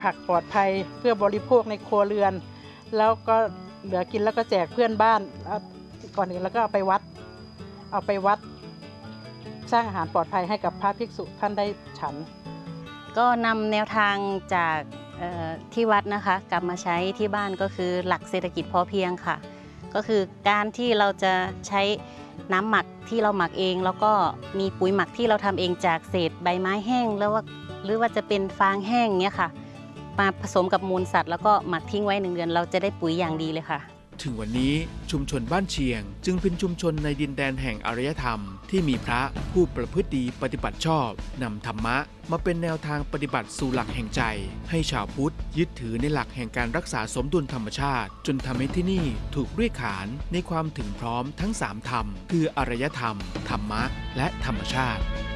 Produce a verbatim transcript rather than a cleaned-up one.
ผักปลอดภัยเพื่อบริโภคในครัวเรือนแล้วก็เหลือกินแล้วก็แจกเพื่อนบ้านก่อนอื่นแล้วก็เอาไปวัดเอาไปวัดสร้างอาหารปลอดภัยให้กับพระภิกษุท่านได้ฉันก็นำแนวทางจากที่วัดนะคะกลับมาใช้ที่บ้านก็คือหลักเศรษฐกิจพอเพียงค่ะก็คือการที่เราจะใช้น้ำหมักที่เราหมักเองแล้วก็มีปุ๋ยหมักที่เราทำเองจากเศษใบไม้แห้งแล้วว่าหรือว่าจะเป็นฟางแห้งเนี้ยค่ะมาผสมกับมูลสัตว์แล้วก็หมักทิ้งไว้หนึ่งเดือนเราจะได้ปุ๋ยอย่างดีเลยค่ะถึงวันนี้ชุมชนบ้านเชียงจึงเป็นชุมชนในดินแดนแห่งอารยธรรมที่มีพระผู้ประพฤติดีปฏิบัติชอบนำธรรมะมาเป็นแนวทางปฏิบัติสู่หลักแห่งใจให้ชาวพุทธยึดถือในหลักแห่งการรักษาสมดุลธรรมชาติจนทำให้ที่นี่ถูกเรียกขานในความถึงพร้อมทั้งสามธรรมคืออารยธรรมธรรมะและธรรมชาติ